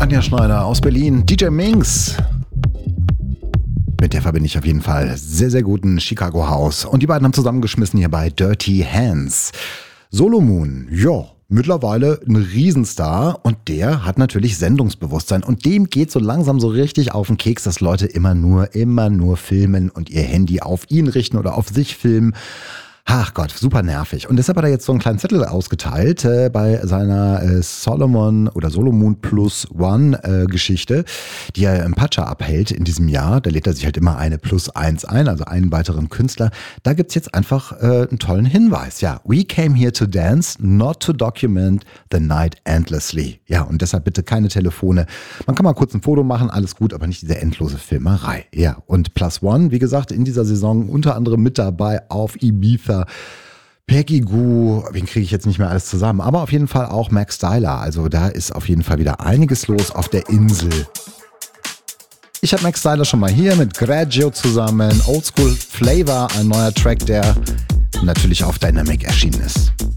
Anja Schneider aus Berlin, DJ Minx. Mit der verbinde ich auf jeden Fall sehr, sehr guten Chicago House. Und die beiden haben zusammengeschmissen hier bei Dirty Hands. Solomoon, ja, mittlerweile ein Riesenstar und der hat natürlich Sendungsbewusstsein und dem geht so langsam so richtig auf den Keks, dass Leute immer nur filmen und ihr Handy auf ihn richten oder auf sich filmen. Ach Gott, super nervig. Und deshalb hat er jetzt so einen kleinen Zettel ausgeteilt bei seiner Solomon Plus One Geschichte, die er im Pacha abhält in diesem Jahr. Da lädt er sich halt immer eine +1 ein, also einen weiteren Künstler. Da gibt's jetzt einfach einen tollen Hinweis. Ja, we came here to dance, not to document the night endlessly. Ja, und deshalb bitte keine Telefone. Man kann mal kurz ein Foto machen, alles gut, aber nicht diese endlose Filmerei. Ja, und Plus One, wie gesagt, in dieser Saison unter anderem mit dabei auf Ibiza. Peggy Gou, wen kriege ich jetzt nicht mehr alles zusammen, aber auf jeden Fall auch Max Styler, also da ist auf jeden Fall wieder einiges los auf der Insel. Ich habe Max Styler schon mal hier mit Graggio zusammen, Oldschool Flavor, ein neuer Track, der natürlich auf Dynamic erschienen ist.